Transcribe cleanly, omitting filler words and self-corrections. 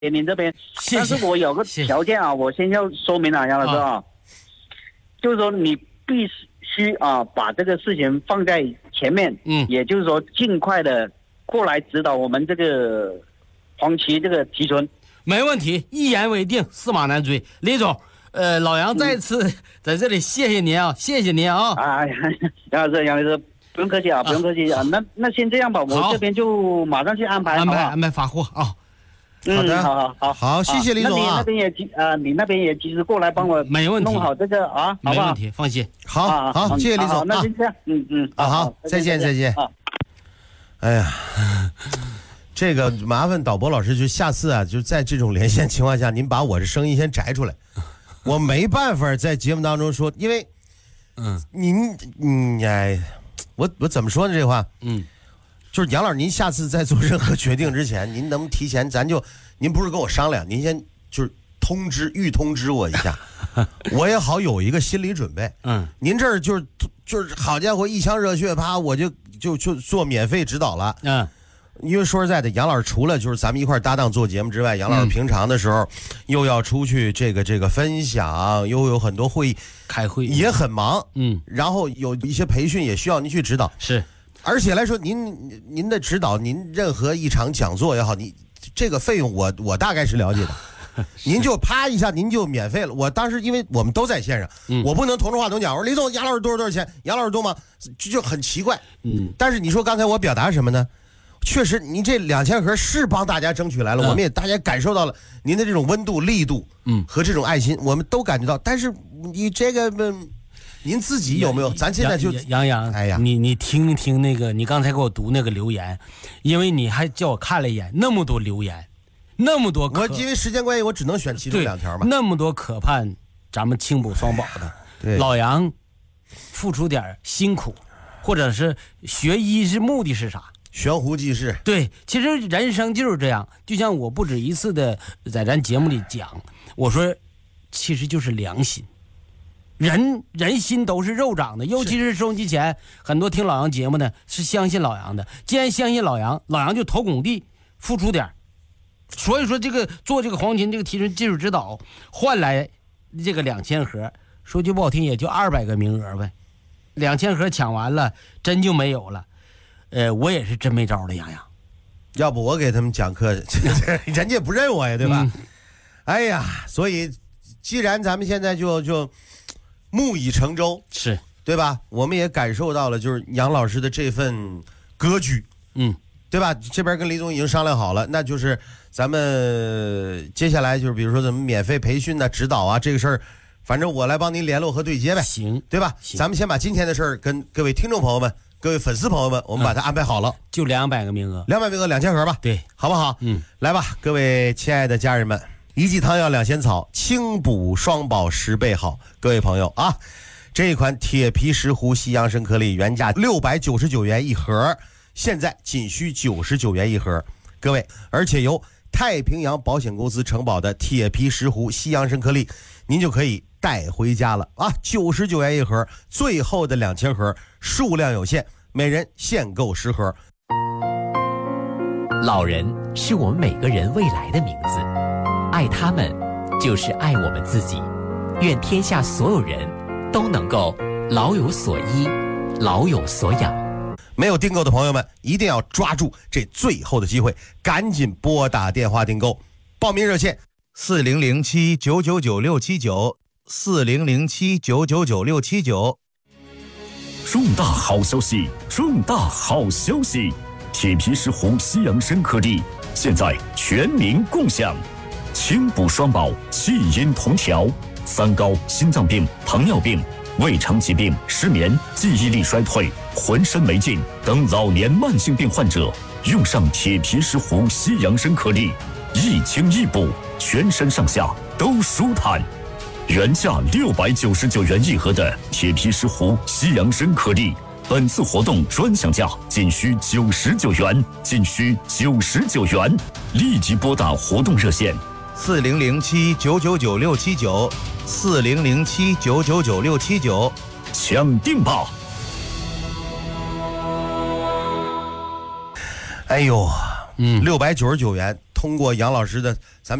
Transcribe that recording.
您这边， 谢谢， 但是我有个条件啊，我先要说明啊，杨老师啊，就是说你必须啊把这个事情放在前面，也就是说尽快的过来指导我们这个黄旗这个提纯。 没问题，一言为定，驷马难追。李总，老杨再次在这里谢谢您啊，谢谢您啊！ 哎呀，杨老师，不用客气啊，不用客气啊。那先这样吧，我这边就马上去安排发货啊。 好的， 好， 谢谢李总啊。 你那边也及时过来帮我， 没问题， 弄好这个啊，好不好？ 没问题，放心。 好，谢谢李总。 那就这样， 好，再见。哎呀。这个麻烦导播老师，就下次啊，就在这种连线情况下，您把我这声音先摘出来，我没办法在节目当中说，因为，我怎么说呢？这话，就是杨老师，您下次在做任何决定之前，您能提前，您不是跟我商量，您先就是预通知我一下，我也好有一个心理准备。您这儿就是好家伙，一腔热血，啪，我就做免费指导了。因为说实在的，杨老师除了就是咱们一块搭档做节目之外，杨老师平常的时候又要出去这个分享，又有很多会议开会， 也很忙。然后有一些培训也需要您去指导。 是， 而且来说，您的指导，您任何一场讲座也好，你这个费用我大概是了解的。您就啪一下您就免费了。我当时因为我们都在线上，我不能同着话筒讲。我说李总，杨老师多少钱？杨老师多吗？就很奇怪。但是你说刚才我表达什么呢？确实，您这2000盒是帮大家争取来了，我们也大家感受到了您的这种温度、力度，和这种爱心，我们都感觉到。但是你这个，您自己有没有？咱现在就杨，哎呀，你听一听那个，你刚才给我读那个留言，因为你还叫我看了一眼，那么多留言，那么多， 我因为时间关系，我只能选其中2条嘛。 那么多渴盼咱们青补双保的，老杨付出点辛苦，或者是学医是目的是啥？ 悬壶济世。对， 其实人生就是这样，就像我不止一次的在咱节目里讲，我说其实就是良心，人心都是肉长的，尤其是收音机前很多听老杨节目的是相信老杨的，既然相信老杨就投拱地付出点。所以说这个做这个黄金这个提纯技术指导换来这个2000盒，说句不好听也就200个名额呗，2000盒抢完了真就没有了。我也是真没招了，杨洋， 要不我给他们讲课，人家也不认我呀，对吧？哎呀，所以既然咱们现在就木已成舟， 是对吧？我们也感受到了，就是杨老师的这份格局，对吧？这边跟李总已经商量好了，那就是咱们接下来就是比如说咱们免费培训啊、指导啊这个事儿，反正我来帮您联络和对接呗， 行， 对吧？咱们先把今天的事儿跟各位听众朋友们。各位粉丝朋友们，我们把它安排好了， 就200个名额 ，200名额2000盒吧， 对， 好不好？来吧，各位亲爱的家人们，一剂汤药2仙草，清补双保10倍好。各位朋友啊，这一款铁皮石斛西洋参颗粒原价699元一盒，现在仅需99元一盒，各位，而且由太平洋保险公司承保的铁皮石斛西洋参颗粒，您就可以带回家了啊！99元一盒，最后的2000盒数量有限，每人限购10盒。 老人是我们每个人未来的名字，爱他们就是爱我们自己。愿天下所有人都能够老有所依，老有所养。 没有订购的朋友们，一定要抓住这最后的机会，赶紧拨打电话订购。报名热线 4007-999679，4007-999679。重大好消息！重大好消息！铁皮石斛西洋参颗粒现在全民共享，轻补双保，气阴同调，3高心脏病、糖尿病、胃肠疾病、失眠、记忆力衰退、浑身没劲等老年慢性病患者，用上铁皮石斛西洋参颗粒，一轻一补，全身上下都舒坦。原价699元一盒的铁皮石斛西洋参颗粒，本次活动专享价仅需99元，仅需99元，立即拨打活动热线 4007-999679，4007-999679， 抢定吧！ 哎呦，699元通过杨老师的咱们。